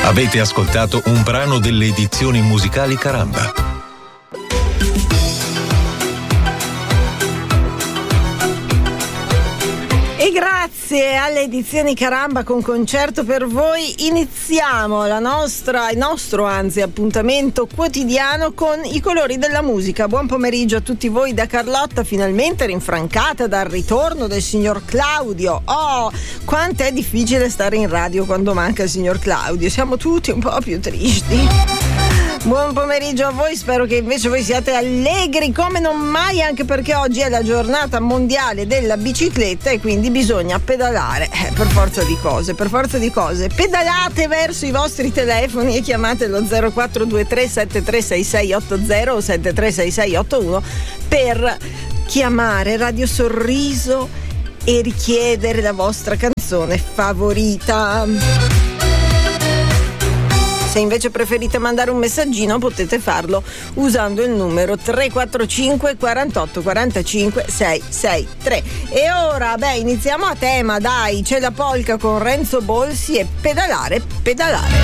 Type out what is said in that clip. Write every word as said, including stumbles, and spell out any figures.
Avete ascoltato un brano delle edizioni musicali Caramba. E grazie alle edizioni Caramba con concerto per voi iniziamo la nostra, il nostro anzi appuntamento quotidiano con i colori della musica. Buon pomeriggio a tutti voi da Carlotta, finalmente rinfrancata dal ritorno del signor Claudio. Oh, quanto è difficile stare in radio quando manca il signor Claudio, siamo tutti un po' più tristi. Buon pomeriggio a voi, spero che invece voi siate allegri come non mai, anche perché oggi è la giornata mondiale della bicicletta e quindi bisogna pedalare, eh, per forza di cose, per forza di cose. Pedalate verso i vostri telefoni e chiamate lo zero quattro due tre sette tre sei sei otto zero o sette tre sei sei otto uno per chiamare Radio Sorriso e richiedere la vostra canzone favorita. Se invece preferite mandare un messaggino potete farlo usando il numero tre quattro cinque quarantotto quarantacinque seicentosessantatré. E ora, beh, iniziamo a tema, dai, c'è la polka con Renzo Bolsi e pedalare, pedalare.